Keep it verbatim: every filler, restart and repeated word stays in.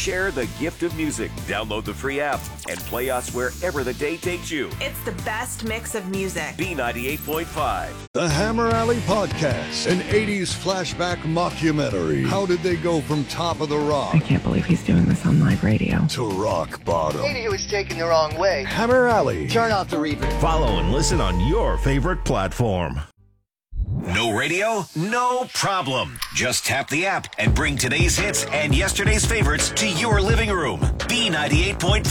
share the gift of music. Download the free app and play us wherever the day takes you. It's the best mix of music. B ninety-eight point five. The Hammer Alley Podcast, an eighties flashback mockumentary. How did they go from Top of the Rock? I can't believe he's doing this on live radio. To rock bottom. Maybe he was taken the wrong way. Hammer Alley. Turn off the reverb. Follow and listen on your favorite platform. No radio? No problem. Just tap the app and bring today's hits and yesterday's favorites to your living room. B ninety-eight point five.